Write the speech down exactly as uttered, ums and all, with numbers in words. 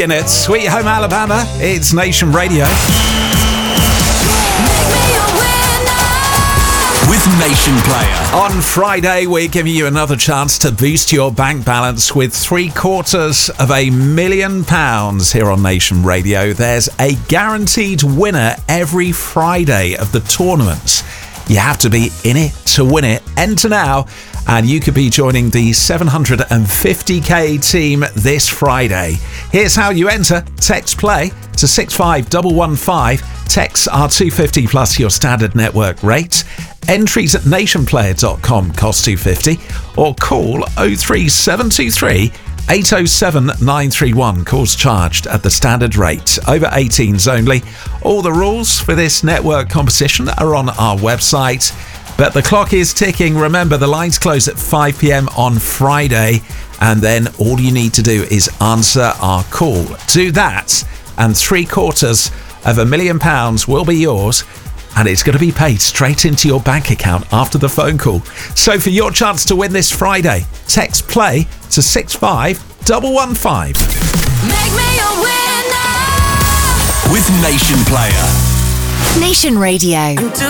In it, Sweet Home Alabama, it's Nation Radio. With Nation Player. On Friday, we're giving you another chance to boost your bank balance with three quarters of a million pounds here on Nation Radio. There's a guaranteed winner every Friday of the tournaments. You have to be in it to win it. Enter now, and you could be joining the seven hundred fifty k team this Friday. Here's how you enter. Text play to six five one one five. Texts are two hundred fifty plus your standard network rate. Entries at nation player dot com cost two hundred fifty, or call oh three seven two three eight oh seven nine three one. Calls charged at the standard rate. Over eighteens only. All the rules for this network competition are on our website. But the clock is ticking. Remember, the lines close at five p.m. on Friday, and then all you need to do is answer our call. Do that, and three quarters of a million pounds will be yours, and it's going to be paid straight into your bank account after the phone call. So for your chance to win this Friday, text play to six five one one five. Make me a winner with Nation Player. Nation Radio.